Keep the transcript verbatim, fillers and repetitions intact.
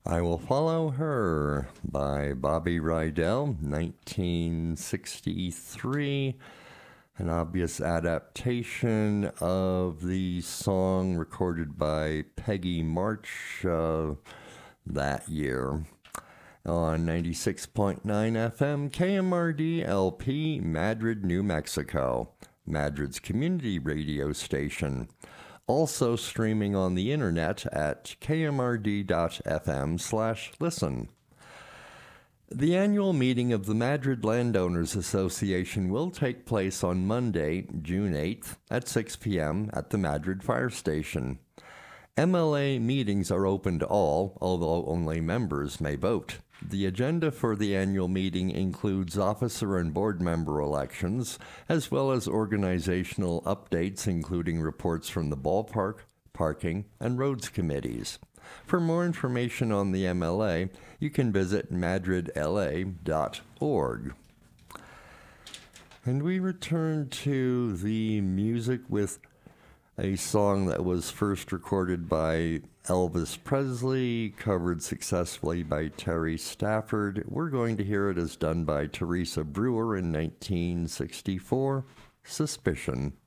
I Will Follow Her by Bobby Rydell, nineteen sixty-three. An obvious adaptation of the song recorded by Peggy March uh, that year. On ninety-six point nine F M, K M R D L P, Madrid, New Mexico, Madrid's community radio station. Also streaming on the internet at kmrd.fm slash listen. The annual meeting of the Madrid Landowners Association will take place on Monday, June eighth at six p.m. at the Madrid Fire Station. M L A meetings are open to all, although only members may vote. The agenda for the annual meeting includes officer and board member elections, as well as organizational updates, including reports from the ballpark, parking, and roads committees. For more information on the M L A, you can visit madrid l a dot org. And we return to the music with a song that was first recorded by Elvis Presley, covered successfully by Terry Stafford. We're going to hear it as done by Teresa Brewer in nineteen sixty-four, Suspicion.